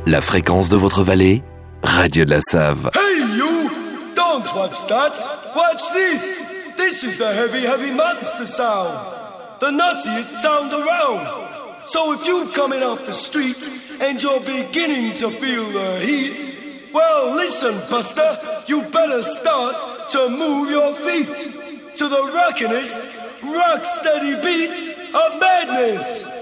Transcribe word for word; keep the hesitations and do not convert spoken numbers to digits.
La fréquence de votre vallée, Radio de la Save. Hey you! Don't watch that! Watch this! This is the heavy, heavy monster sound! The nuttiest sound around! So if you're coming off the street and you're beginning to feel the heat, well listen, Buster, you better start to move your feet to the rockinest, rock steady beat of madness!